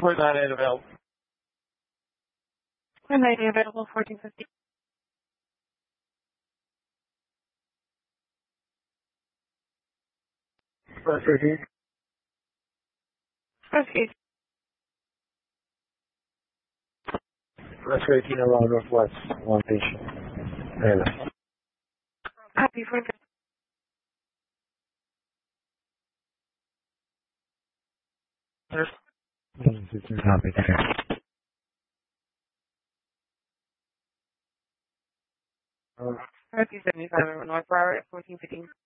498 available. 490 available, 1450. Press 13. Press 8. Press 13 along Northwest, Long Beach. Davis. Happy for Copy. Okay. 1375 North Broward at 1415.